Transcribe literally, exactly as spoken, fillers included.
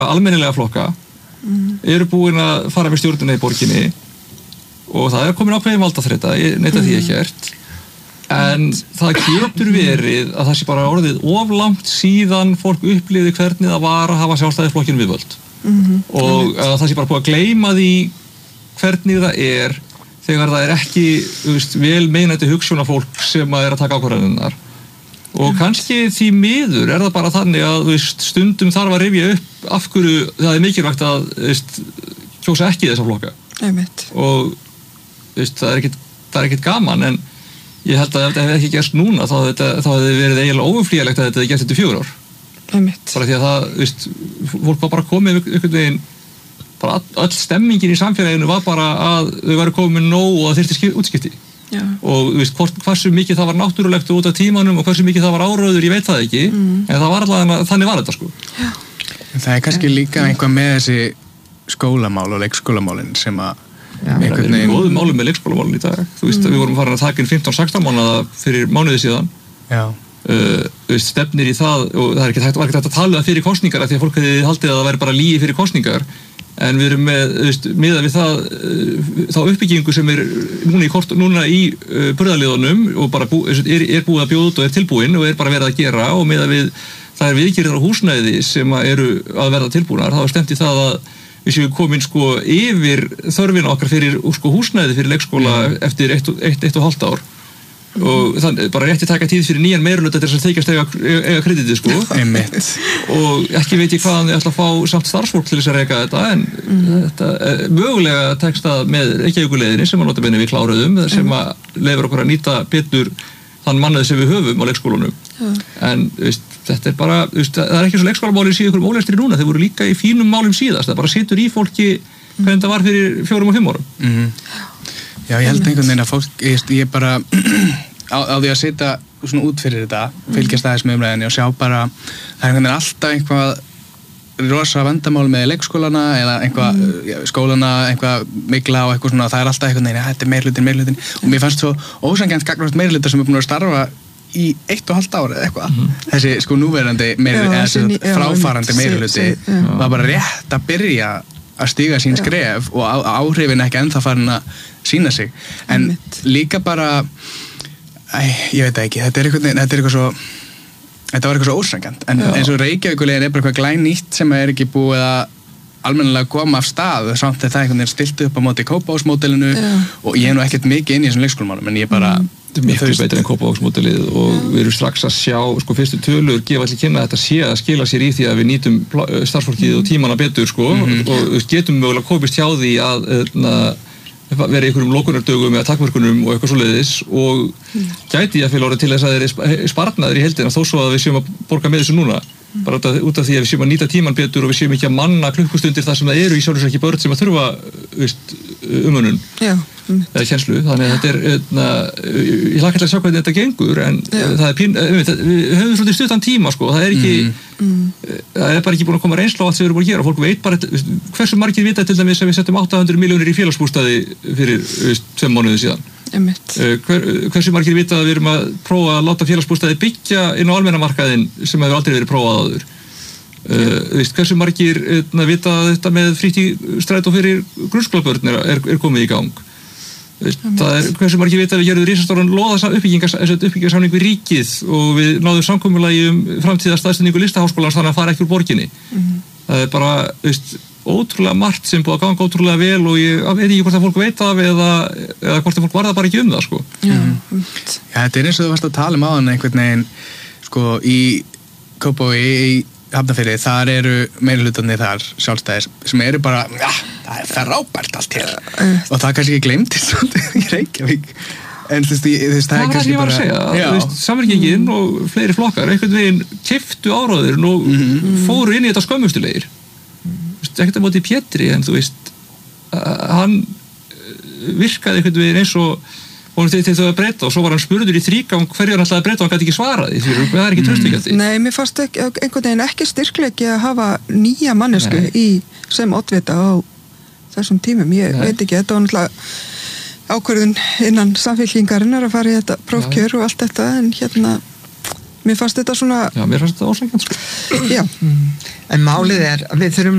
almennilega flokka mm. eru búin að fara með stjórnina í borginni og það er komin ákveðin valdaþreyta, ég neita mm. því ekkert en það getur verið að það sé bara orðið of langt síðan fólk upplifði hvernig það var að hafa sjálfstæðisflokkinn við völd mm-hmm. og að það sé bara búið að gleyma því hvernig það er þegar það er ekki veist, vel meinandi hugsjónafólk sem að er að taka ákvarðanirnar og kannski því miður er það bara þannig að veist, stundum þarf að rifja upp af hverju það er mikilvægt að veist, kjósa ekki þessa flokka Einmitt. og veist, það er ekkit, það er ekkit gaman en ég held að ef þetta hefði ekki gerst núna þá, þetta, þá hefði verið eiginlega óumflýjanlegt að þetta hefði gerst þetta fjögur ár Einmitt. bara því að það, veist, fólk var bara komið einhvern veginn bara öll stemmingin í samfélaginu var bara að þau væru komið nóg og það þyrfti útskipti Já. og veist, hvort, hversu mikið það var náttúrulegt út af tímanum og hversu mikið það var áróður, ég veit það ekki mm. en það var allavega, þannig var þetta sko Já. Það er kannski líka einhvað með þessi skólamál og leikskólamálin sem að einhvern veginn... Við góðum málum með leikskólamálin í dag þú veist, mm. við vorum farin að taka inn fimmtán sextán mánaða fyrir mánuði síðan Já. Uh, veist, stefnir í það og það er ekki hægt, var ekki hægt að tala það fyrir kosningar af því að fólk hefði haldið að það væri bara lygi fyrir kosningar en við erum með, veist, miðað við það þá uppbyggingu sem er núna í, kort, núna í uh, burðarliðunum og bara bú, er, er búið að bjóða út og er tilbúin og er bara verið að gera og miðað við það er viðgerðir á húsnæði sem að eru að verða tilbúnar, þá er stemt í það að við séum komin sko yfir þörfina okkar fyrir sko, húsnæði fyrir leikskóla mm. eftir eitt, eitt, eitt og hálft ár mm. og þannig bara rétti taka tíð fyrir nýjan meirihluta til þess að þykjast eiga, eiga kreditið sko og ekki veit ég hvaðan þið ætla að fá samt starfsfólk til þess að reka þetta en mm. þetta er mögulega tekstað með Reykjavíkurleiðinni sem að nota benni við kláruðum sem að leyfir okkur að nýta betur þann mannað sem við höfum á leikskólunum mm. en veist, þetta er bara veist, það er ekki svo leikskólamálin síðan ykkur ólestri núna þeir voru líka í fínum málum síðast það bara situr í fólki mm. hvernig það var fyrir fjórum og fimm árum mm. Já, ég held einhvern veginn að fólk ég, ég bara á, á því að sitja svona út fyrir þetta fylgjast aðeins með umræðinni og sjá bara það er einhvern veginn alltaf einhvað rosa vandamál með leikskólana eða einhvað mm. skólana, einhvað mikla og eitthvað svona, það er alltaf einhvern veginn þetta er meirhlutin, meirhlutin og mér fannst svo ósanngjarnt gagnvart meirhluta sem er búin að starfa í eitt og hálft ára eða eitthvað mm. þessi sko núverandi meirhluti eða þessi fráfarandi meirhluti var bara rétt að byrja að stíga sín skref og á, áhrifin ekki ennþá farin að sína sig en líka bara æ, ég veit ekki, þetta er eitthvað, þetta er eitthvað svo þetta var eitthvað svo ósanngjarnt en Já. eins og Reykjavíkurleiðin er bara eitthvað glænýtt sem er ekki búið að almennilega koma af stað samt að það einhvern veginn stilt upp á móti Kópavogsmódelinu og ég er nú ekkert mikið inn í þessum leikskólamálum en ég bara mm. þetta er miklu betur en Kópavogsmódelið og Já. við erum strax að sjá sko fyrstu tölur gefa allir kynna að þetta sé að skila sér í því að við nýtum starfsfólkið og tímana betur sko mm-hmm. og getum mögulega komist hjá því að na, vera í einhverjum lokunardögum eða takmörkunum og eitthvað svoleiðis og mm. gæti ég að fylgja orðið til þess að þeir er sparnaður í heildina þó svo að við séum að borga með þessu núna mm. bara út af, út af því að við séum að nýta tíman betur og við séum ekki að manna klukkustundir þar sem það eru í sjálfsög ekki börn sem að þurfa veist, umönnun Já, mm. eða kjenslu, þannig að þetta er na, ég hlakka til að sjá hvernig þetta gengur en Já. það er pín, við höfum svolítið stuttan tíma sko, það er ekki mm. það er bara ekki búin að koma reynsla á allt sem við erum búin að gera fólk veit bara, hversu margir vita til dæmis að við settum átta hundruð milljónir í félagsbústaði fyrir tveim mánuði síðan Hver, hversu margir vita að við erum að prófa að láta félagsbústaði byggja inn á almennamarkaðinn sem hefur aldrei verið prófað áður uh, veist, hversu margir uh, vita að þetta með frítt í strætó fyrir grunnskólabörn er, er, er komið í gang veist, það er hversu margir vita að við gerðum risastóran loða uppbyggingarsamning við ríkið og við náðum samkomulagi um framtíða staðsendingu listaháskólans þannig að fara ekki úr borginni mm-hmm. það er bara veist, ótrúlega margt sem búið að ganga ótrúlega vel og ég veit ekki hvort að fólk veit af eða, eða hvort að fólk varða bara ekki um það sko. Já, mm. Já, þetta er eins og þú varst að tala um áðan einhvern veginn sko í Kópavogi í Hafnarfirði, þar eru meirihlutarnir þar sjálfstæðis sem eru bara, ja, það er frábært allt hér uh. og það kannski ekki gleymdist svolítið í Reykjavík en þú veist, það er kannski bara það er það ég var að segja, samverkingin mm. og fleiri flokkar einhvern veginn keyptu áráður og mm. fóru inn í þetta skömmustulegir ekkert að móti Pétri en þú veist hann virkaði einhvern veginn eins og hún til þau að breyta og svo var hann spurður í þrígang hverju hann ætlaði að breyta og hann gæti ekki svaraði því það er ekki traustvekjandi. Nei, mér fannst ekki, einhvern veginn ekki styrkleiki að hafa nýja mannesku Nei. í sem oddvita á þessum tímum, ég Nei. veit ekki, þetta var náttúrulega ákvörðun innan samfylkingarinnar að fara í þetta prófkjör og allt þetta en hérna mér fannst þetta svona Já, mér fannst þetta ósanngjarnt sko. Já. Mm. en málið er að við þurfum